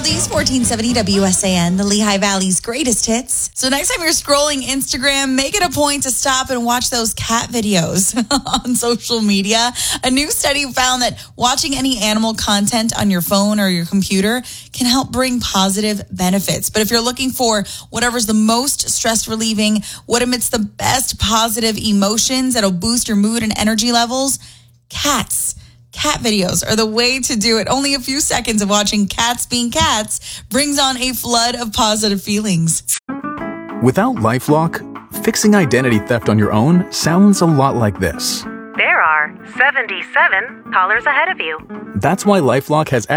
oldies, 1470 WSAN, the Lehigh Valley's greatest hits. So next time you're scrolling Instagram, make it a point to stop and watch those cat videos on social media. A new study found that watching any animal content on your phone or your computer can help bring positive benefits. But if you're looking for whatever's the most stress relieving, what emits the best positive emotions that'll boost your mood and energy levels, Cat videos are the way to do it. Only a few seconds of watching cats being cats brings on a flood of positive feelings. Without LifeLock, fixing identity theft on your own sounds a lot like this. There are 77 callers ahead of you. That's why LifeLock has